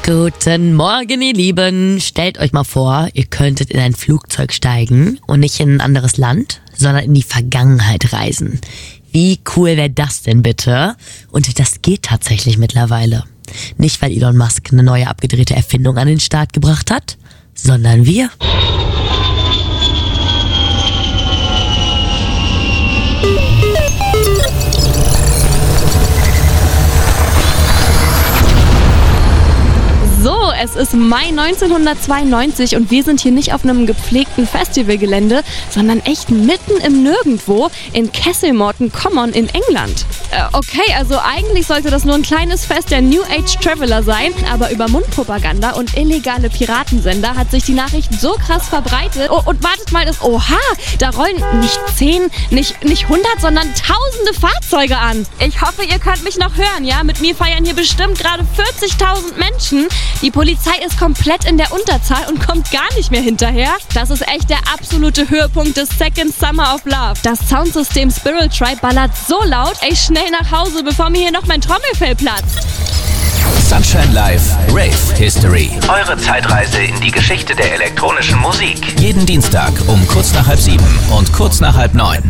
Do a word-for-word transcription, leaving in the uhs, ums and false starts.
Guten Morgen, ihr Lieben. Stellt euch mal vor, ihr könntet in ein Flugzeug steigen und nicht in ein anderes Land, sondern in die Vergangenheit reisen. Wie cool wäre das denn bitte? Und das geht tatsächlich mittlerweile. Nicht, weil Elon Musk eine neue abgedrehte Erfindung an den Start gebracht hat, sondern wir. So, es ist Mai neunzehnhundertzweiundneunzig und wir sind hier nicht auf einem gepflegten Festivalgelände, sondern echt mitten im Nirgendwo in Castlemorton Common in England. Äh, okay, also eigentlich sollte das nur ein kleines Fest der New Age Traveler sein, aber über Mundpropaganda und illegale Piratensender hat sich die Nachricht so krass verbreitet. Oh, und wartet mal, das, oha, da rollen nicht zehn, nicht, nicht hundert, sondern tausende Fahrzeuge an. Ich hoffe, ihr könnt mich noch hören, ja? Mit mir feiern hier bestimmt gerade vierzigtausend Menschen. Die Polizei ist komplett in der Unterzahl und kommt gar nicht mehr hinterher. Das ist echt der absolute Höhepunkt des Second Summer of Love. Das Soundsystem Spiral Tribe ballert so laut, ey, schnell nach Hause, bevor mir hier noch mein Trommelfell platzt. Sunshine Live Rave History. Eure Zeitreise in die Geschichte der elektronischen Musik. Jeden Dienstag um kurz nach halb sieben und kurz nach halb neun.